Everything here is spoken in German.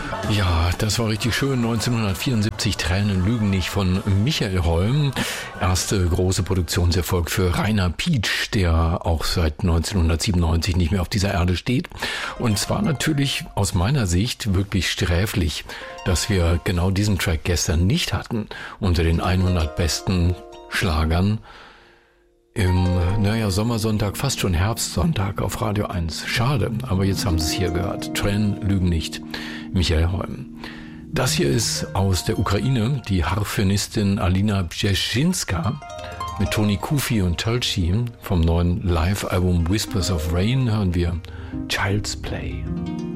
Ja, das war richtig schön. 1974 Tränen lügen nicht von Michael Holm. Erste große Produktionserfolg für Rainer Pietsch, der auch seit 1997 nicht mehr auf dieser Erde steht. Und zwar natürlich aus meiner Sicht wirklich sträflich, dass wir genau diesen Track gestern nicht hatten unter den 100 besten Schlagern im, Sommersonntag, fast schon Herbstsonntag auf Radio 1. Schade, aber jetzt haben Sie es hier gehört. Tränen lügen nicht, Michael Holm. Das hier ist aus der Ukraine, die Harfenistin Alina Bjeschinska mit Toni Kufi und Tolchi. Vom neuen Live-Album Whispers of Rain hören wir Child's Play.